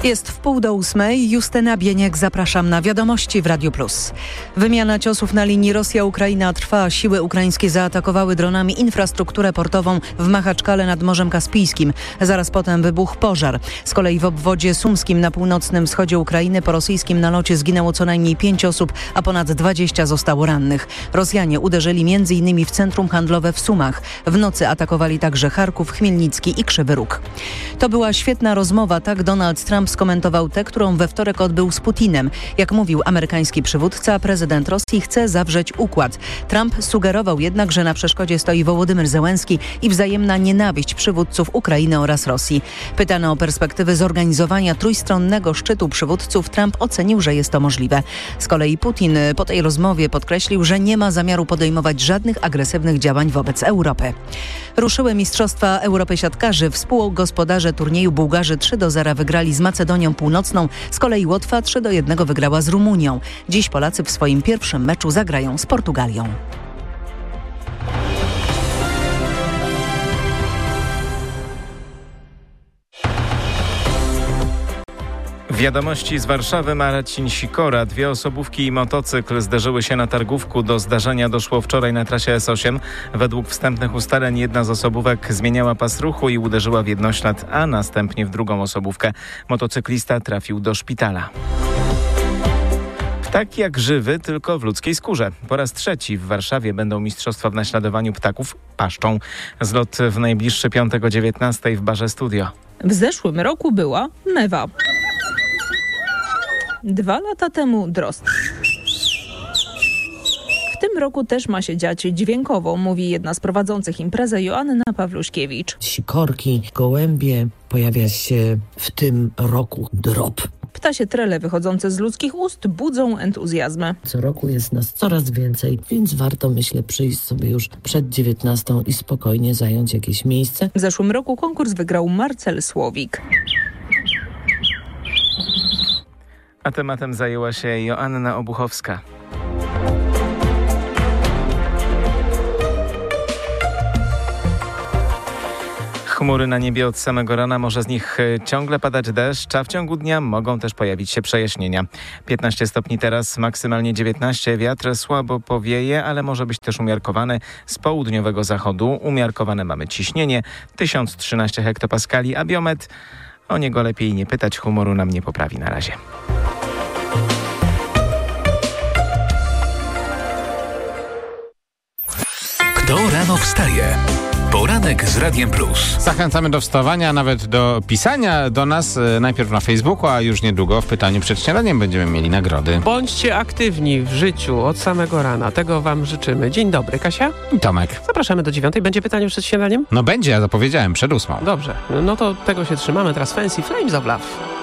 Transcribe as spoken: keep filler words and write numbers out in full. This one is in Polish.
Jest w pół do ósmej. Justyna Bieniek, zapraszam na wiadomości w Radiu Plus. Wymiana ciosów na linii Rosja-Ukraina trwa. Siły ukraińskie zaatakowały dronami infrastrukturę portową w Machaczkale nad Morzem Kaspijskim. Zaraz potem wybuchł pożar. Z kolei w obwodzie sumskim na północnym wschodzie Ukrainy po rosyjskim nalocie zginęło co najmniej pięć osób, a ponad dwadzieścia zostało rannych. Rosjanie uderzyli między innymi w centrum handlowe w Sumach. W nocy atakowali także Charków, Chmielnicki i Krzywy Róg. To była świetna rozmowa, tak Donald Trump skomentował tę, którą we wtorek odbył z Putinem. Jak mówił amerykański przywódca, prezydent Rosji chce zawrzeć układ. Trump sugerował jednak, że na przeszkodzie stoi Wołodymyr Zełenski i wzajemna nienawiść przywódców Ukrainy oraz Rosji. Pytany o perspektywy zorganizowania trójstronnego szczytu przywódców, Trump ocenił, że jest to możliwe. Z kolei Putin po tej rozmowie podkreślił, że nie ma zamiaru podejmować żadnych agresywnych działań wobec Europy. Ruszyły Mistrzostwa Europy siatkarzy. Współgospodarze turnieju Bułgarzy trzy do zera wygrali z Macedonią Północną. Z kolei Łotwa trzy do jednego wygrała z Rumunią. Dziś Polacy w swoim pierwszym meczu zagrają z Portugalią. Wiadomości z Warszawy. Marcin Sikora. Dwie osobówki i motocykl zderzyły się na targówku. Do zdarzenia doszło wczoraj na trasie S osiem. Według wstępnych ustaleń jedna z osobówek zmieniała pas ruchu i uderzyła w jednoślad, a następnie w drugą osobówkę. Motocyklista trafił do szpitala. Ptak jak żywy, tylko w ludzkiej skórze. Po raz trzeci w Warszawie będą mistrzostwa w naśladowaniu ptaków paszczą. Zlot w najbliższy piątek o dziewiętnastej w barze Studio. W zeszłym roku była mewa. Dwa lata temu drozd. W tym roku też ma się dziać dźwiękowo, mówi jedna z prowadzących imprezę Joanna Pawluśkiewicz. Sikorki, gołębie, pojawia się w tym roku drop. Ptasie trele wychodzące z ludzkich ust budzą entuzjazm. Co roku jest nas coraz więcej, więc warto, myślę, przyjść sobie już przed dziewiętnastą i spokojnie zająć jakieś miejsce. W zeszłym roku konkurs wygrał Marcel Słowik. A tematem zajęła się Joanna Obuchowska. Chmury na niebie od samego rana, może z nich ciągle padać deszcz, a w ciągu dnia mogą też pojawić się przejaśnienia. piętnaście stopni teraz, maksymalnie dziewiętnaście. Wiatr słabo powieje, ale może być też umiarkowany z południowego zachodu. Umiarkowane mamy ciśnienie tysiąc trzynaście hektopaskali, a biometr, o niego lepiej nie pytać, humoru nam nie poprawi na razie. Kto rano wstaje? Poranek z Radiem Plus. Zachęcamy do wstawania, nawet do pisania do nas, najpierw na Facebooku, a już niedługo w pytaniu przed śniadaniem będziemy mieli nagrody. Bądźcie aktywni w życiu od samego rana. Tego wam życzymy. Dzień dobry, Kasia. I Tomek. Zapraszamy do dziewiątej. Będzie pytanie przed śniadaniem? No będzie, ja zapowiedziałem, przed ósmą. Dobrze. No to tego się trzymamy. Teraz Fancy Flames of Love.